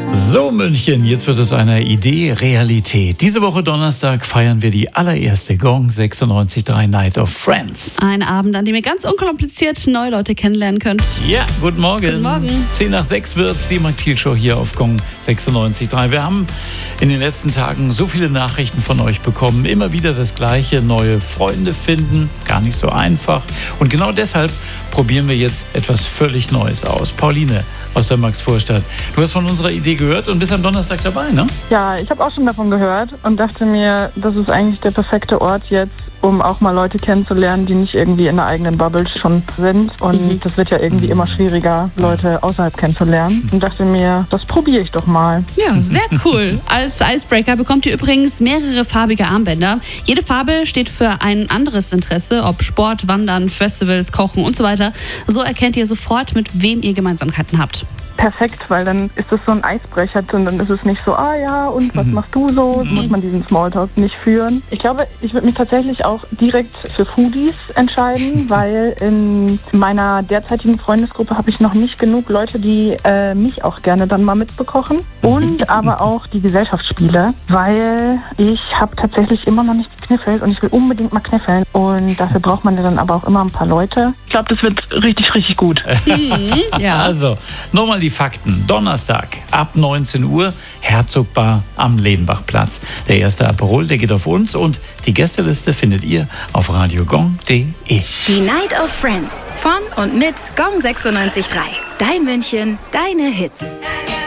So München, jetzt wird es einer Idee Realität. Diese Woche Donnerstag feiern wir die allererste Gong 96.3 Night of Friends. Ein Abend, an dem ihr ganz unkompliziert neue Leute kennenlernen könnt. Ja, guten Morgen. Guten Morgen. 10 nach 6 wird's, die Mark-Thiel-Show hier auf Gong 96.3. Wir haben in den letzten Tagen so viele Nachrichten von euch bekommen. Immer wieder das Gleiche, neue Freunde finden, gar nicht so einfach. Und genau deshalb probieren wir jetzt etwas völlig Neues aus. Pauline aus der Maxvorstadt, du hast von unserer Idee gehört und bist am Donnerstag dabei, ne? Ja, ich habe auch schon davon gehört und dachte mir, das ist eigentlich der perfekte Ort jetzt, um auch mal Leute kennenzulernen, die nicht irgendwie in der eigenen Bubble schon sind. Und das wird ja irgendwie immer schwieriger, Leute außerhalb kennenzulernen. Und dachte mir, das probiere ich doch mal. Ja, sehr cool. Als Icebreaker bekommt ihr übrigens mehrere farbige Armbänder. Jede Farbe steht für ein anderes Interesse, ob Sport, Wandern, Festivals, Kochen und so weiter. So erkennt ihr sofort, mit wem ihr Gemeinsamkeiten habt. Perfekt, weil dann ist es so ein Eisbrecher und dann ist es nicht so, und was machst du so? So muss man diesen Smalltalk nicht führen. Ich glaube, ich würde mich tatsächlich auch direkt für Foodies entscheiden, weil in meiner derzeitigen Freundesgruppe habe ich noch nicht genug Leute, die mich auch gerne dann mal mitbekochen. Und aber auch die Gesellschaftsspiele, weil ich habe tatsächlich immer noch nicht gekniffelt und ich will unbedingt mal kniffeln. Und dafür braucht man ja dann aber auch immer ein paar Leute. Ich glaube, das wird richtig, richtig gut. Ja. Also, nochmal die Fakten. Donnerstag ab 19 Uhr, Herzogbar am Ledenbachplatz. Der erste Aperol, der geht auf uns und die Gästeliste findet ihr auf radiogong.de. Die Night of Friends von und mit Gong 96.3. Dein München, deine Hits.